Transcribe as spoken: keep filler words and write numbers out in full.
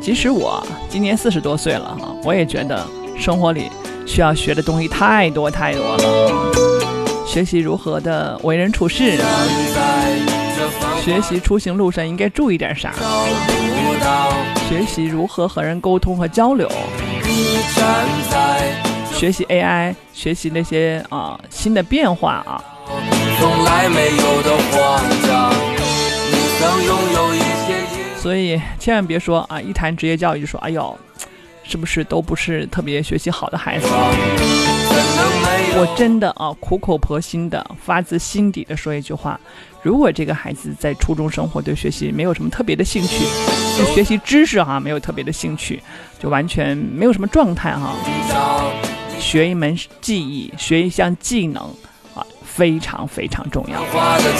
即使我今年四十多岁了哈，我也觉得生活里需要学的东西太多太多了。学习如何的为人处事，学习出行路上应该注意点啥，学习如何和人沟通和交流，学习 A I， 学习那些啊新的变化啊。从来没有的慌张，你曾拥有一些。所以千万别说啊，一谈职业教育就说，哎呦，是不是都不是特别学习好的孩子？我真的啊，苦口婆心的，发自心底的说一句话：如果这个孩子在初中生活对学习没有什么特别的兴趣，对学习知识哈、啊、没有特别的兴趣，就完全没有什么状态哈、啊，学一门技艺，学一项技能啊，非常非常重要。